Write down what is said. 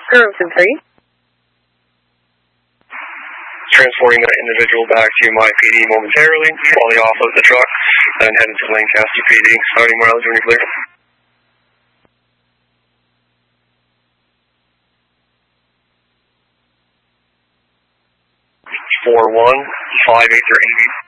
Irvington 3. Transporting that individual back to my PD momentarily while they offload the truck and headed to Lancaster PD, starting mileage when you're clear. 4158 or 80.